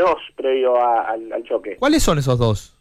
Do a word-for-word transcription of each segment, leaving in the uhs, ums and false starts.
dos previo a, al, al choque. ¿Cuáles son esos dos?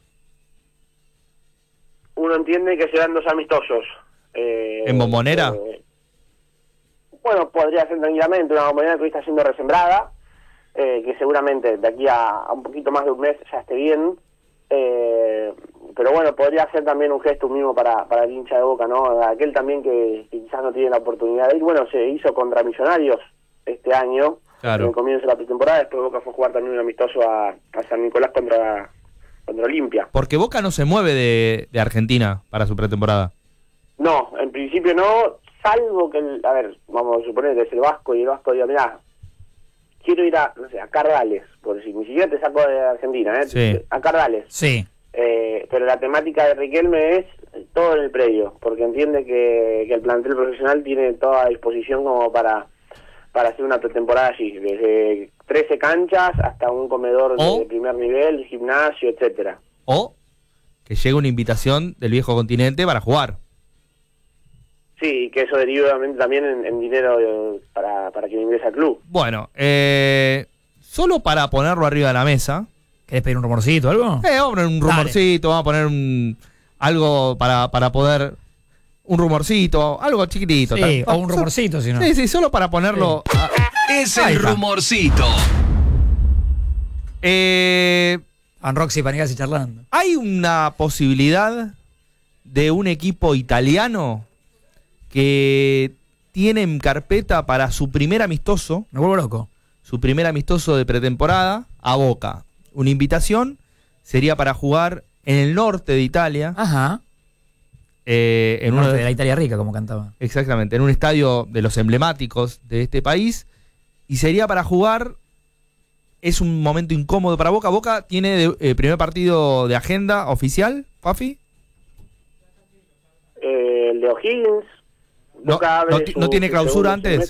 Uno entiende que serán dos amistosos. Eh, ¿En Bombonera? Eh, bueno, podría ser tranquilamente una Bombonera que hoy está siendo resembrada, eh, que seguramente de aquí a, a un poquito más de un mes ya esté bien. Eh, pero bueno, podría ser también un gesto mismo para, para el hincha de Boca, ¿no? Aquel también que, que quizás no tiene la oportunidad de ir. Bueno, se hizo contra Millonarios este año, claro, en el comienzo de la pretemporada. Después Boca fue a jugar también un amistoso a, a San Nicolás contra, contra Olimpia. Porque Boca no se mueve de, de Argentina para su pretemporada. No, en principio no, salvo que, el, a ver, vamos a suponer que es el Vasco y el Vasco diga, mirá, quiero ir a, no sé, a Cardales, por decir, ni siquiera te saco de Argentina, ¿eh? Sí. A Cardales. Sí. Eh, pero la temática de Riquelme es todo en el predio, porque entiende que, que el plantel profesional tiene toda disposición como para para hacer una pretemporada allí, desde trece canchas hasta un comedor o, de primer nivel, gimnasio, etcétera. O que llegue una invitación del viejo continente para jugar. Sí, que eso deriva también en, en dinero eh, para, para que ingrese al club. Bueno, eh, solo para ponerlo arriba de la mesa. ¿Querés pedir un rumorcito o algo? Eh, vamos a poner un rumorcito, vamos a poner un algo para, para poder... Un rumorcito, algo chiquitito. Sí, tal. o un rumorcito, si no. Sí, sí, solo para ponerlo... Sí. A... Es el rumorcito. Eh... Van Roxy, Panegas y charlando. ¿Hay una posibilidad de un equipo italiano que tiene en carpeta para su primer amistoso? Me vuelvo loco. Su primer amistoso de pretemporada a Boca. Una invitación sería para jugar en el norte de Italia. Ajá. Eh, en el uno norte de, de la Italia rica, como cantaba. Exactamente, en un estadio de los emblemáticos de este país. Y sería para jugar... Es un momento incómodo para Boca. Boca tiene de, eh, primer partido de agenda oficial, Fafi. Eh, el de O'Higgins. No, Boca abre no, su, no tiene clausura antes.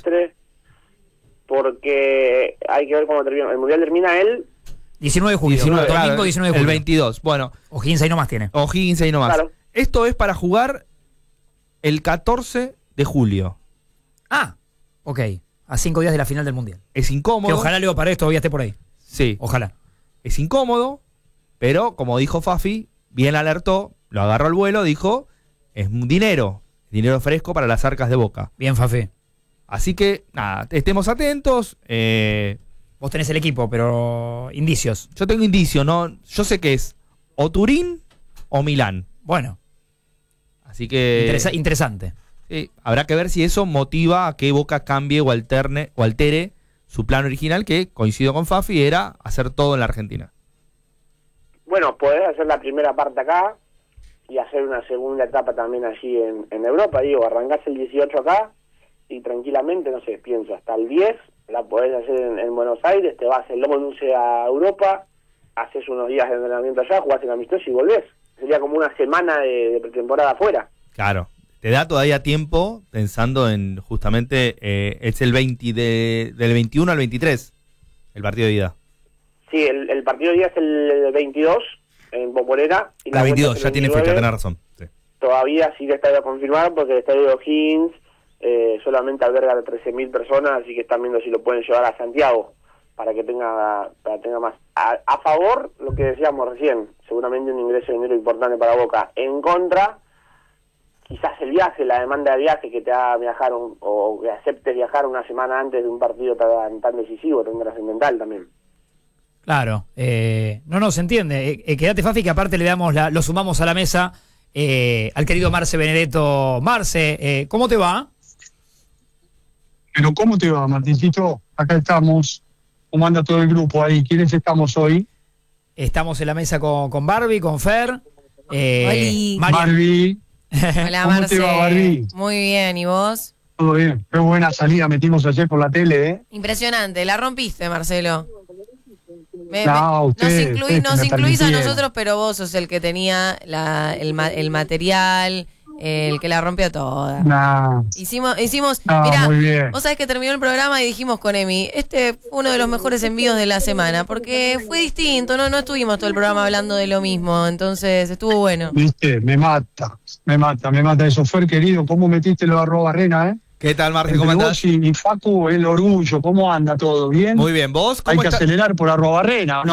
Porque hay que ver cómo termina. El Mundial termina el... diecinueve de julio. diecinueve, Domingo claro, diecinueve de julio. El veintidós, bueno. O'Higgins ahí nomás tiene. O'Higgins ahí nomás. Claro. Esto es para jugar el catorce de julio. Ah, ok. A cinco días de la final del Mundial. Es incómodo. Que ojalá Leo Paredes todavía esté por ahí. Sí. Ojalá. Es incómodo, pero como dijo Fafi, bien alertó, lo agarró al vuelo, dijo, es un dinero, dinero fresco para las arcas de Boca. Bien, Fafi. Así que, nada, estemos atentos. Eh, Vos tenés el equipo, pero indicios. yo tengo indicios, ¿no? Yo sé que es o Turín o Milán. Bueno. Así que... Interesa- interesante. Sí, habrá que ver si eso motiva a que Boca cambie o, alterne, o altere su plan original, que, coincido con Fafi, era hacer todo en la Argentina. Bueno, podés hacer la primera parte acá y hacer una segunda etapa también allí en, en Europa. Digo, arrancás el dieciocho acá y tranquilamente, no sé, pienso, hasta el diez la podés hacer en, en Buenos Aires, te vas el once a Europa, haces unos días de entrenamiento allá, jugás en amistoso y volvés. Sería como una semana de, de pretemporada afuera. Claro. Te da todavía tiempo pensando en justamente, eh, es el veinte de, del veintiuno al veintitrés, el partido de ida. Sí, el, el partido de día es el veintidós en Bombonera. Y La veintidós, ya tiene fecha, tenés razón. Sí. Todavía sigue estadio a confirmar porque el estadio de O'Higgins eh, solamente alberga trece mil personas, así que están viendo si lo pueden llevar a Santiago para que tenga para tenga más. A, a favor, lo que decíamos recién, seguramente un ingreso de dinero importante para Boca. En contra, quizás el viaje, la demanda de viaje que te haga viajar un, o que aceptes viajar una semana antes de un partido tan, tan decisivo, tan trascendental también. Claro. Eh, no, no, se entiende. Eh, eh, quédate, Fafi, que aparte le damos la, lo sumamos a la mesa eh, al querido Marce Benedetto. Marce, eh, ¿cómo te va? Pero ¿cómo te va, Martincito? Acá estamos. ¿Cómo anda todo el grupo ahí? ¿Quiénes estamos hoy? Estamos en la mesa con, con Barbie, con Fer. Eh, Oli. Marian- Barbie. Hola, ¿Cómo Marce. te va, Barbie? Muy bien, ¿y vos? Todo bien. Qué buena salida metimos ayer por la tele, ¿eh? Impresionante, la rompiste, Marcelo. Me- No, me- ustedes, nos incluí- ustedes nos me incluís a permitieron. nosotros, pero vos sos el que tenía la, el, ma- el material, el que la rompió toda. Nah, Hicimos, hicimos, no, mirá, muy bien. vos sabés que terminó el programa y dijimos con Emi, este fue uno de los mejores envíos de la semana, porque fue distinto, no no estuvimos todo el programa hablando de lo mismo, entonces estuvo bueno. Viste, me mata, me mata, me mata eso. Fer, querido, ¿cómo metiste lo de arroba arena, eh? ¿Qué tal, Marce? Entre ¿Cómo andás? vos y, y Facu, el orgullo, ¿cómo anda todo? ¿Bien? Muy bien, ¿vos Hay cómo que estás? acelerar por arroba arena, ¿o no?